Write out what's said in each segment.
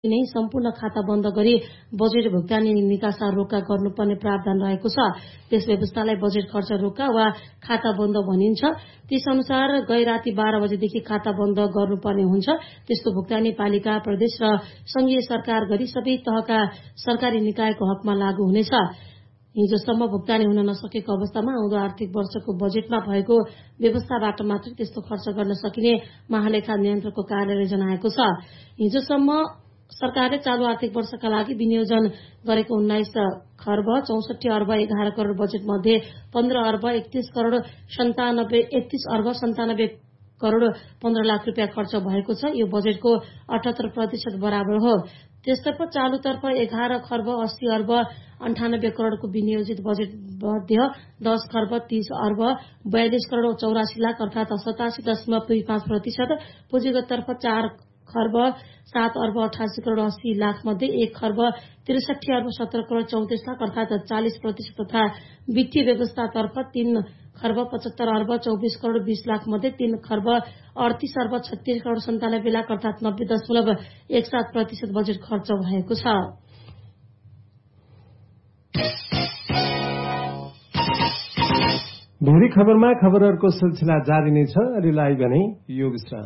नै सम्पूर्ण खाता बन्द गरी बजेट भुक्तानी निकासा रोक्का गर्नुपर्ने प्रावधान रहेको छ। त्यस व्यवस्थालाई बजेट खर्च रोक्का वा खाता बन्द भनिन्छ। त्यस अनुसार गै राति 12 बजेदेखि खाता बन्द गर्नुपर्ने हुन्छ। त्यस्तो भुक्तानी पालिका, प्रदेश र संघीय सरकार गरी सबै तहका सरकारी निकायको हकमा लागू हुनेछ। हिजोसम्म भुक्तानी हुन नसकेको अवस्थामा आउँदो आर्थिक वर्षको बजेटमा भएको व्यवस्थाबाट मात्रै त्यस्तो खर्च गर्न सकिने महालेखा नियन्त्रकको कार्यालयले जनाएको छ। हिजोसम्म सरकारले चालू आर्थिक वर्षका लागि विनियोजन गरेको 19 खर्ब 64 अर्ब 11 करोड़ बजेट मध्ये 15 अर्ब 31 अर्ब 97 करोड़ 15 लाख रुपियाँ खर्च भएको छ। यो बजेटको 78% बराबर हो। त्यसतर्फ चालुतर्फ 11 खर्ब 80 अर्ब 98 करोड़को विनियोजित बजेट मध्ये 10 खर्ब 30 अर्ब 42 करोड़ 84 लाख अर्थात 87.25%, पुँजीगततर्फ 4 खर्ब 7 अर्ब 88 करोड़ 80 लाख मध्ये 1 खर्ब 63 अर्ब 17 करोड़ 34 लाख अर्थात 40% तथा वित्तीय व्यवस्थातर्फ 3 खर्ब 75 अर्ब 24 करोड़ 20 लाख मध्ये 3 खर्ब 38 अर्ब 36 करोड़ 97 लाख अर्थात 90.17% बजेट खर्च भएको छ। भोलि खबरमा खबरहरूको सिलसिला जारी नै छ। अहिलेलाई भने यो विश्राम।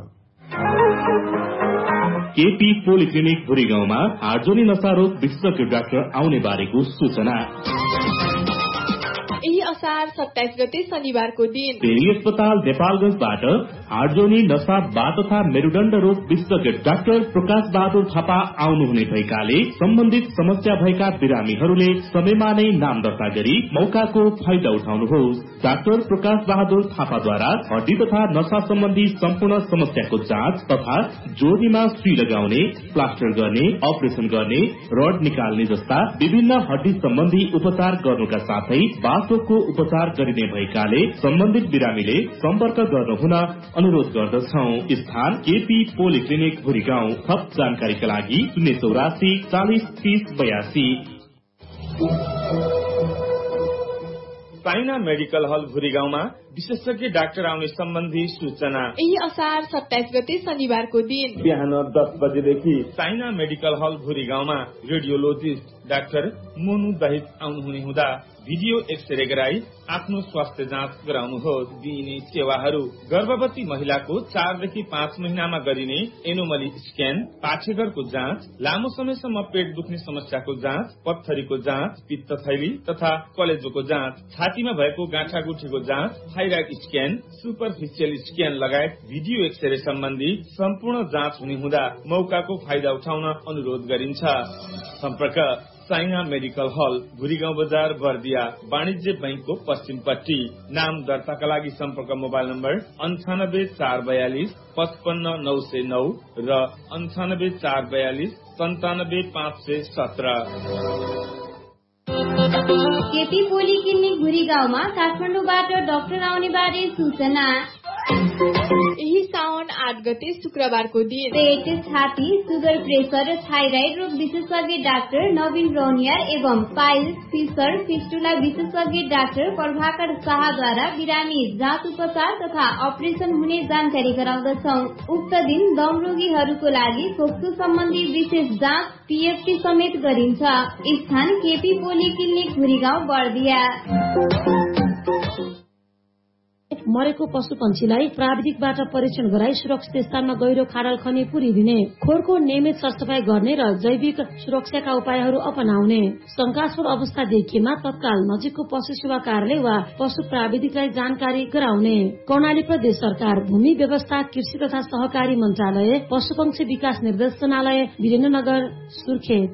केपी पोलिक्लिनिक भुरीगाउँमा हार्जोनी नसारोग विशेषज्ञ डाक्टर आउने बारेको सूचना। यही असार 27 गते शनिबारको दिन पेरी अस्पताल नेपालगञ्जबाट हार्जोनी नसा बा तथा मेरुदण्ड रोग विशेषज्ञ डाक्टर प्रकाश बहादुर थापा आउनुहुने भएकाले सम्बन्धित समस्या भएका बिरामीहरूले समयमा नै नाम दर्ता गरी मौकाको फाइदा उठाउनुहोस्। डाक्टर प्रकाश बहादुर थापाद्वारा हड्डी तथा नसा सम्बन्धी सम्पूर्ण समस्याको जाँच तथा जोर्नीमा सुई लगाउने, प्लास्टर गर्ने, अपरेसन गर्ने, रड निकाल्ने जस्ता विभिन्न हड्डी सम्बन्धी उपचार गर्नुका साथै बाथरोगको उपचार गरिने भएकाले सम्बन्धित बिरामीले सम्पर्क गर्नुहुन अनुरोध गर्दछौं। स्थान केपी पोलिक्लिनिक भुरीगाउँ। थप जानकारीका लागि 084 40 30 82। साइना मेडिकल हल भुरीगाउँमा विशेषज्ञ डाक्टर आउने सम्बन्धी सूचना। यही असार 27 गते शनिबारको दिन बिहान 10 बजेदेखि साइना मेडिकल हल भुरीगाउँमा रेडियोलोजिस्ट डाक्टर मोनु दहित आउनुहुने हुँदा भिडियो एक्सरे गराई आफ्नो स्वास्थ्य जाँच गराउनुहोस्। दिइने सेवाहरू: गर्भवती महिलाको 4 देखि 5 महिनामा गरिने एनोमली स्क्यान, पाठेघरको जाँच, लामो समयसम्म पेट दुख्ने समस्याको जाँच, पत्थरीको जाँच, पित्त थैली तथा कलेजोको जाँच, छातीमा भएको गाँठागुठीको जाँच, थाइराइड स्क्यान, सुपरफिसियल स्क्यान लगायत भिडियो एक्सरे सम्बन्धी सम्पूर्ण जाँच हुने हुँदा मौकाको फाइदा उठाउन अनुरोध गरिन्छ। सम्पर्क: साइना मेडिकल हल भुरीगाउँ बजार बर्दिया, वाणिज्य बैंकको पश्चिमपट्टि। नाम दर्ताका लागि सम्पर्क मोबाइल नम्बर 98442 55909 र 98442 97517। केपी पोलिक्लिनिक भुरीगाउँमा काठमाडौँबाट डाक्टर आउने बारे सूचना। यही साउन 8 गते शुक्रबारको दिन पेट, छाती, सुगर, प्रेसर र थाइराइड रोग विशेषज्ञ डाक्टर नवीन रौनिया एवं पाइल्स, फिसर, फिस्टुला विशेषज्ञ डाक्टर प्रभाकर शाहद्वारा बिरामी जाँच, उपचार तथा अपरेसन हुने जानकारी गराउँदछौ। उक्त दिन दम रोगीहरूको लागि खोक्सो सम्बन्धी विशेष जाँच पीएफटी समेत गरिन्छ। स्थान केपी पोलिक्लिनिक भुरीगाउँ बर्दिया। मरेको पशुपन्छीलाई प्राविधिकबाट परीक्षण गराई सुरक्षित स्थानमा गहिरो खाडल खनी पुरिदिने, खोरको नियमित सरसफाई गर्ने र जैविक सुरक्षाका उपायहरू अपनाउने। शंकास्पद अवस्था देखिएमा तत्काल नजिकको पशु सेवा कार्यालय वा पशु प्राविधिकलाई जानकारी गराउने। कर्णाली प्रदेश सरकार, भूमि व्यवस्था, कृषि तथा सहकारी मन्त्रालय, पशुपक्षी विकास निर्देशनालय, वीरेन्द्रनगर, सुर्खेत।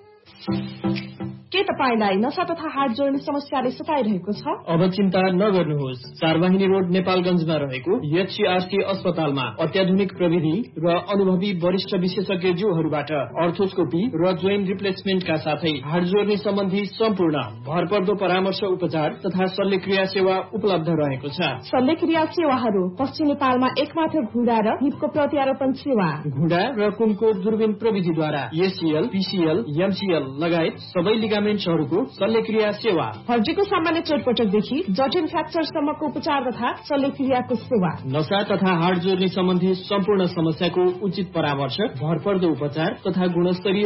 के तपाईलाई नशा तथा हात जोड्ने समस्याले सताइरहेको छ? अब चिन्ता नगर्नुहोस्। चारवाहिनी रोड नेपालगञ्जमा रहेको एचसीआरटी अस्पतालमा अत्याधुनिक प्रविधि र अनुभवी वरिष्ठ विशेषज्ञज्यूहरूबाट अर्थोस्कोपी र जोइन्ट रिप्लेसमेन्टका साथै हात जोड्ने सम्बन्धी सम्पूर्ण भरपर्दो परामर्श, उपचार तथा शल्यक्रिया सेवा उपलब्ध रहेको छ। शल्यक्रिया सेवाहरू पश्चिम नेपालमा एकमात्र घुँडा र हिपको प्रत्यारोपण सेवा, घुँडा र कुमको दूरबीन प्रविधिद्वारा एसीएल, पीसीएल, एमसीएल लगायत सबै लिगामेन्ट्सहरूको शल्यक्रिया सेवा, हड्डीको सामान्य चोटपटकदेखि जटिल फ्र्याक्चरसम्मको उपचार तथा शल्यक्रियाको सेवा, नसा तथा हाड जोड्ने सम्बन्धी सम्पूर्ण समस्याको उचित परामर्श, भरपर्दो उपचार तथा गुणस्तरीय